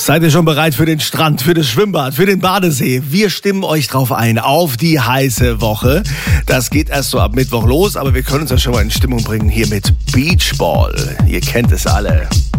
Seid ihr schon bereit für den Strand, für das Schwimmbad, für den Badesee? Wir stimmen euch drauf ein, auf die heiße Woche. Das geht erst so ab Mittwoch los, aber wir können uns ja schon mal in Stimmung bringen hier mit Beachball. Ihr kennt es alle.